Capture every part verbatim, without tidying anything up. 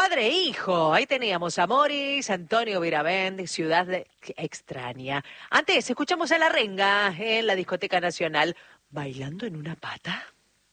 padre e hijo. Ahí teníamos a Morris, Antonio Viravent, Ciudad de... Extraña. Antes escuchamos a La Renga en la Discoteca Nacional, bailando en una pata.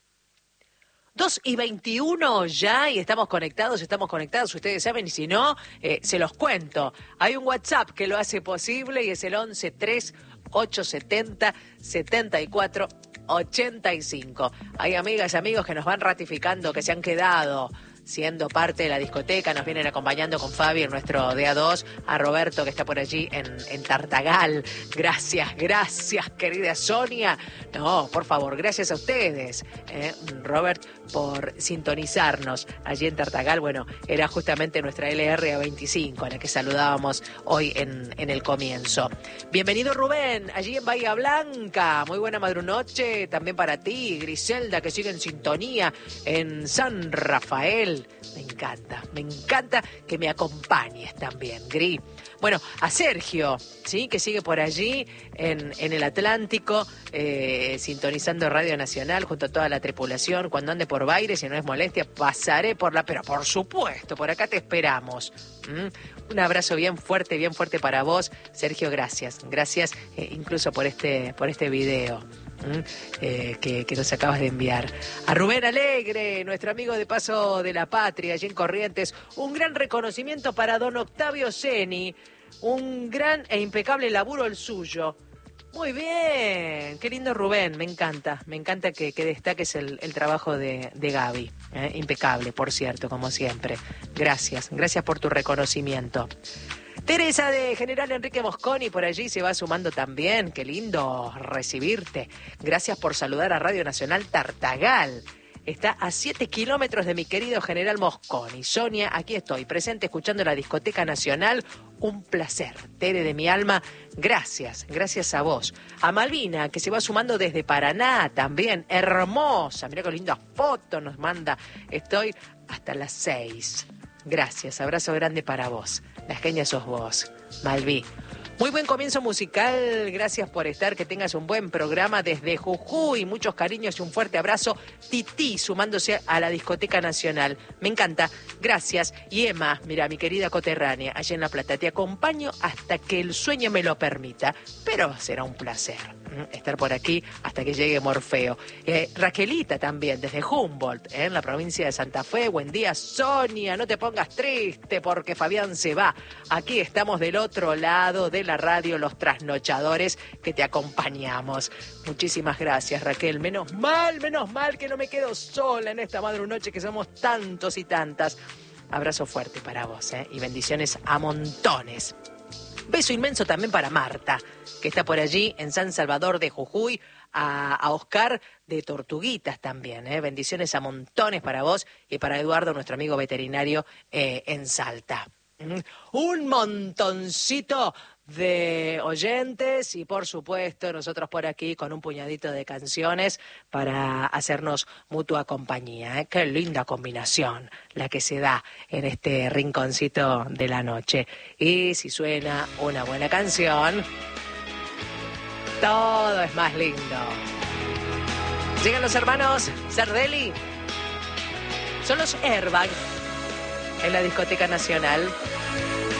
dos y veintiuno ya y estamos conectados, estamos conectados, ustedes saben, y si no, eh, se los cuento. Hay un WhatsApp que lo hace posible y es el once tres ocho setenta setenta y cuatro ochenta y cinco. Hay amigas y amigos que nos van ratificando, que se han quedado siendo parte de la discoteca, nos vienen acompañando con Fabi en nuestro D A dos, a Roberto que está por allí en, en Tartagal. Gracias, gracias, querida Sonia. No, por favor, gracias a ustedes, eh, Robert, por sintonizarnos allí en Tartagal. Bueno, era justamente nuestra L R A veinticinco, a la que saludábamos hoy en, en el comienzo. Bienvenido, Rubén, allí en Bahía Blanca. Muy buena madrunoche también para ti, Griselda, que sigue en sintonía en San Rafael. Me encanta, me encanta que me acompañes también, Gri. Bueno, a Sergio, ¿sí? Que sigue por allí en, en el Atlántico, eh, sintonizando Radio Nacional junto a toda la tripulación. Cuando ande por Baires, si no es molestia, pasaré por la... Pero por supuesto, por acá te esperamos. ¿Mm? Un abrazo bien fuerte, bien fuerte para vos. Sergio, gracias. Gracias eh, incluso por este, por este video. Eh, que, que nos acabas de enviar. A Rubén Alegre, nuestro amigo de Paso de la Patria, allí en Corrientes, un gran reconocimiento para don Octavio Seni, un gran e impecable laburo el suyo. Muy bien, qué lindo Rubén, me encanta, me encanta que, que destaques el, el trabajo de, de Gaby, eh, impecable, por cierto, como siempre. Gracias, gracias por tu reconocimiento. Teresa de General Enrique Mosconi por allí se va sumando también. Qué lindo recibirte. Gracias por saludar a Radio Nacional Tartagal. Está a siete kilómetros de mi querido General Mosconi. Sonia, aquí estoy, presente escuchando la Discoteca Nacional. Un placer. Tere de mi alma, gracias, gracias a vos. A Malvina, que se va sumando desde Paraná también. Hermosa, mirá qué linda foto nos manda. Estoy hasta las seis. Gracias, abrazo grande para vos. La genia sos vos, Malví. Muy buen comienzo musical, gracias por estar, que tengas un buen programa desde Jujuy, muchos cariños y un fuerte abrazo. Titi sumándose a la Discoteca Nacional, me encanta, gracias. Y Emma, mira, mi querida coterránea, allá en La Plata, te acompaño hasta que el sueño me lo permita, pero será un placer estar por aquí hasta que llegue Morfeo. Eh, Raquelita también, desde Humboldt, eh, en la provincia de Santa Fe. Buen día, Sonia, no te pongas triste porque Fabián se va. Aquí estamos del otro lado de la radio, los trasnochadores que te acompañamos. Muchísimas gracias, Raquel. Menos mal, menos mal que no me quedo sola en esta madrunoche, que somos tantos y tantas. Abrazo fuerte para vos, eh, y bendiciones a montones. Beso inmenso también para Marta, que está por allí en San Salvador de Jujuy, a, a Oscar de Tortuguitas también. ¿eh? Bendiciones a montones para vos y para Eduardo, nuestro amigo veterinario eh, en Salta. Mm. Un montoncito de oyentes y por supuesto nosotros por aquí con un puñadito de canciones para hacernos mutua compañía. ¿eh? Qué linda combinación la que se da en este rinconcito de la noche. Y si suena una buena canción, todo es más lindo. Llegan los hermanos Sardelli, son los Airbag en la Discoteca Nacional.